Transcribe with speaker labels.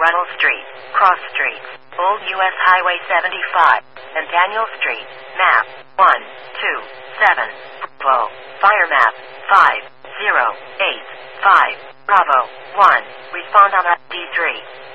Speaker 1: Runnell Street, Cross Streets, Old U.S. Highway 75, and Daniel Street. Map 127. Bravo. Fire map 5085. Bravo 1. Respond on D3.